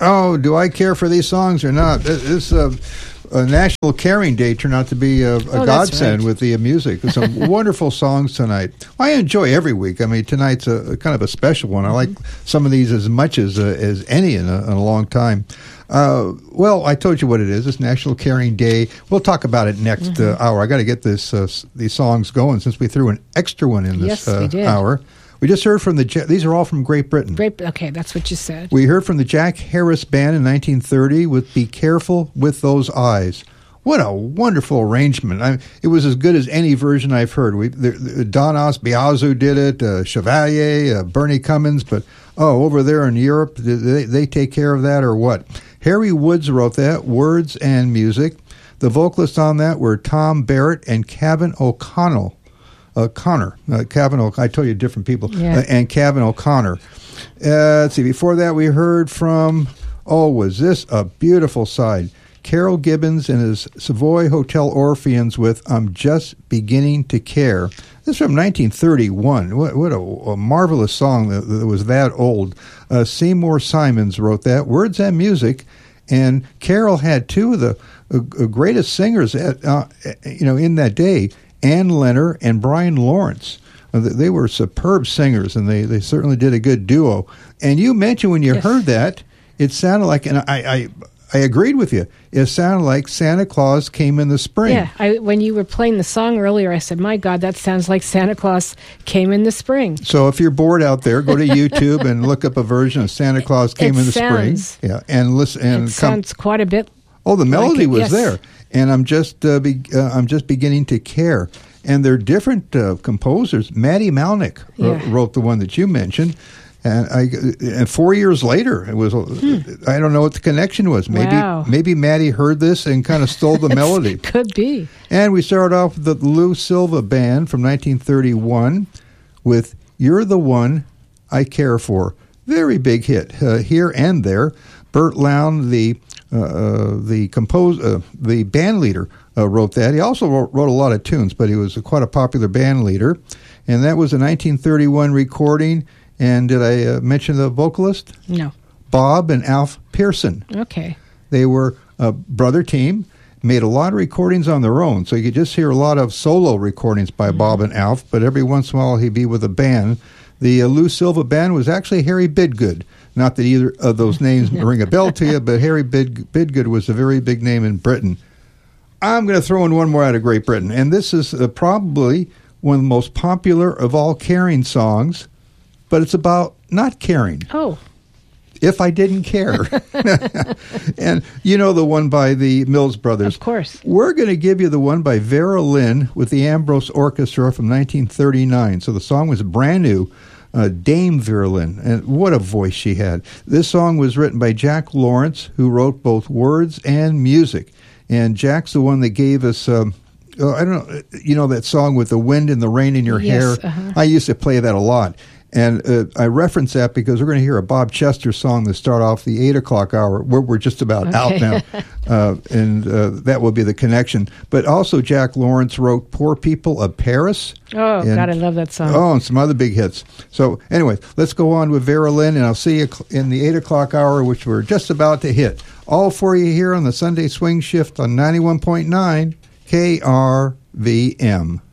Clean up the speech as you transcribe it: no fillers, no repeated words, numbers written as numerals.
Oh, do I care for these songs or not? This National Caring Day turned out to be a godsend with the music. There's some wonderful songs tonight. I enjoy every week. I mean, tonight's a kind of a special one. I like some of these as much as any in a long time. Well, I told you what it is. It's National Caring Day. We'll talk about it next hour. I got to get these songs going since we threw an extra one in this hour. We just heard from these are all from Great Britain. Okay, that's what you said. We heard from the Jack Harris Band in 1930 with Be Careful with Those Eyes. What a wonderful arrangement. It was as good as any version I've heard. Don Asbiazu did it, Chevalier, Bernie Cummins, but over there in Europe, they take care of that or what? Harry Woods wrote that, words and music. The vocalists on that were Tom Barrett and Kevin O'Connor. I told you different people, and Kevin O'Connor. Let's see, before that we heard from, was this a beautiful side? Carol Gibbons and his Savoy Hotel Orpheans with I'm Just Beginning to Care. This is from 1931. What a marvelous song that was that old. Seymour Simons wrote that, words and music, and Carol had two of the greatest singers in that day, Ann Lenner and Brian Lawrence. They were superb singers, and they certainly did a good duo. And you mentioned when you heard that, it sounded like, and I agreed with you, it sounded like Santa Claus Came in the Spring. Yeah, when you were playing the song earlier, I said, my God, that sounds like Santa Claus Came in the Spring. So if you're bored out there, go to YouTube and look up a version of Santa Claus Came in the Spring. Yeah, and listen. And it sounds quite a bit. Oh, the melody was there. And I'm just beginning to care. And they're different composers. Maddie Malnick wrote the one that you mentioned, and 4 years later, it was. I don't know what the connection was. Maybe Maddie heard this and kind of stole the melody. Could be. And we started off with the Lou Silva Band from 1931 with "You're the One I Care For." Very big hit here and there. Burt Lown, the band leader, wrote that. He also wrote a lot of tunes, but he was quite a popular band leader. And that was a 1931 recording. And did I mention the vocalist? No. Bob and Alf Pearson. Okay. They were a brother team, made a lot of recordings on their own. So you could just hear a lot of solo recordings by Bob and Alf, but every once in a while he'd be with a band. The Lou Silva Band was actually Harry Bidgood. Not that either of those names ring a bell to you, but Harry Bidgood was a very big name in Britain. I'm going to throw in one more out of Great Britain, and this is probably one of the most popular of all caring songs, but it's about not caring. Oh. If I Didn't Care. And you know the one by the Mills Brothers. Of course. We're going to give you the one by Vera Lynn with the Ambrose Orchestra from 1939. So the song was brand new. Dame Vera Lynn, and what a voice she had. This song was written by Jack Lawrence, who wrote both words and music. And Jack's the one that gave us, I don't know, that song with the wind and the rain in your hair? I used to play that a lot. And I reference that because we're going to hear a Bob Chester song that start off the 8 o'clock hour. We're just about out now. And that will be the connection. But also Jack Lawrence wrote Poor People of Paris. Oh, God, I love that song. Oh, and some other big hits. So anyway, let's go on with Vera Lynn, and I'll see you in the 8 o'clock hour, which we're just about to hit. All for you here on the Sunday Swing Shift on 91.9 KRVM.